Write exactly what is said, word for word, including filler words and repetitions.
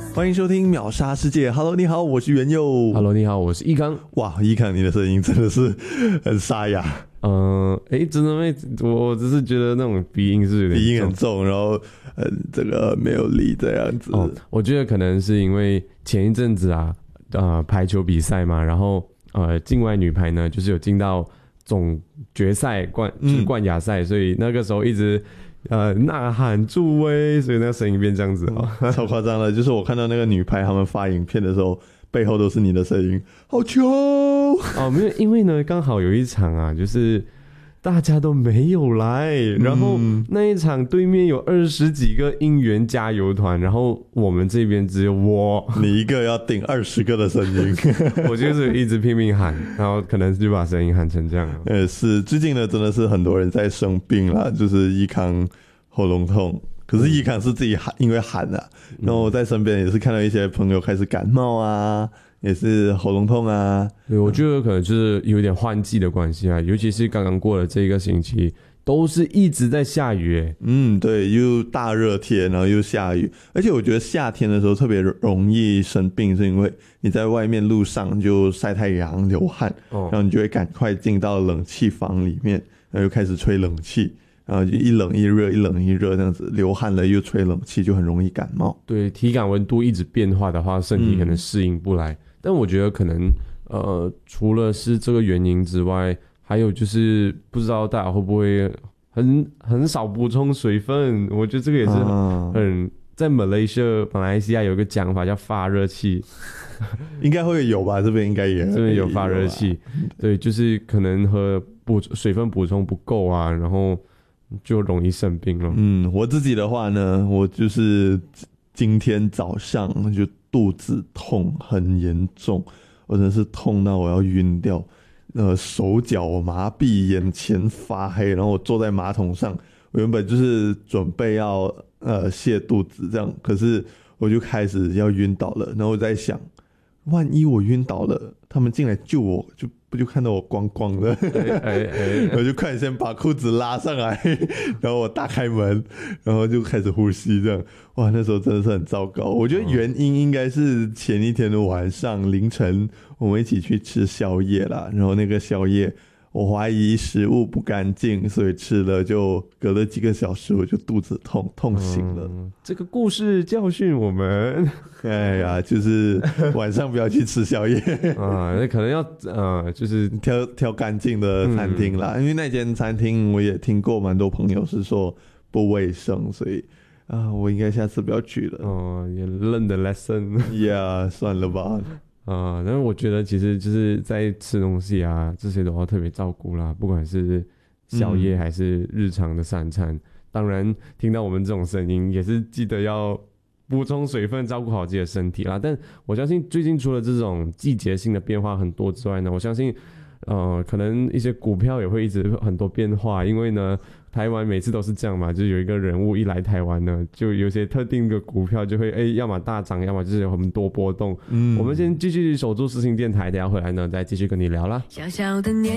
欢迎收听秒杀世界 Hello 你好，我是元佑。 Hello 你好，我是一刚。 哇，一康你的声音真的是很沙哑。 嗯，哎，真的没，我只是觉得那种鼻音是有点鼻音很重，然后很这个没有力这样子。 哦，我觉得可能是因为前一阵子啊，呃，排球比赛嘛，然后呃，境外女排呢，就是有进到总决赛冠，就是冠亚赛，嗯，所以那个时候一直呃呐喊助威，所以那个声音变这样子哦， 嗯，超夸张的。就是我看到那个女排他们发影片的时候，背后都是你的声音，好球哦！没有，因为呢，刚好有一场啊，就是大家都没有来，然后那一场对面有二十几个应援加油团，然后我们这边只有我， 你一个要顶二十个的声音， 我就是一直拼命喊，然后可能就把声音喊成这样了。 呃，是最近呢，真的是很多人在生病啦，就是一康喉咙痛。可是一康是自己喊，因为喊啊，然后我在身边也是看到一些朋友开始感冒啊，也是喉咙痛啊。 对，我觉得可能就是有点换季的关系啊，尤其是刚刚过了这一个星期，都是一直在下雨欸。 嗯，对，又大热天，然后又下雨，而且我觉得夏天的时候特别容易生病，是因为你在外面路上就晒太阳流汗，哦，然后你就会赶快进到冷气房里面，然后又开始吹冷气。然后就一冷一热，一冷一热这样子，流汗了又吹冷气，就很容易感冒。 对，体感温度一直变化的话，身体可能适应不来。嗯，但我觉得可能呃，除了是这个原因之外，还有就是不知道大家会不会很很少补充水分。我觉得这个也是很，啊，很在马来西亚马来西亚有一个讲法叫发热气， 应该会有吧？这边应该也这边有发热气，对，就是可能和补水分补充不够啊，然后就容易生病了。 嗯，我自己的话呢，我就是今天早上就肚子痛很严重，我真的是痛到我要晕掉，呃，手脚麻痹，眼前发黑，然后我坐在马桶上，我原本就是准备要呃泻肚子这样，可是我就开始要晕倒了，然后我在想，万一我晕倒了，他们进来救我，就不就看到我光光的，哎哎哎我就快点先把裤子拉上来，然后我打开门，然后就开始呼吸，这样，哇，那时候真的是很糟糕。我觉得原因应该是前一天的晚上凌晨，我们一起去吃宵夜啦，然后那个宵夜，我怀疑食物不干净，所以吃了就隔了几个小时，我就肚子痛，痛醒了。 嗯，这个故事教训我们， 哎呀，就是晚上不要去吃宵夜啊，那可能要呃，就是挑挑干净的餐厅啦，嗯，因为那间餐厅我也听过蛮多朋友是说不卫生，所以啊，我应该下次不要去了。 哦，也 learn the lesson。Yeah， 算了吧。 啊，但是我觉得其实就是在吃东西啊，这些都要特别照顾啦，不管是宵夜还是日常的三餐。嗯，当然听到我们这种声音，也是记得要补充水分，照顾好自己的身体啦。但我相信最近除了这种季节性的变化很多之外呢，我相信呃，可能一些股票也会一直很多变化，因为呢，台湾每次都是这样嘛，就是有一个人物一来台湾呢，就有些特定的股票就会哎，要么大涨，要么就是有很多波动。嗯，我们先继续守住世新电台，等一下回来呢，再继续跟你聊啦。小小的年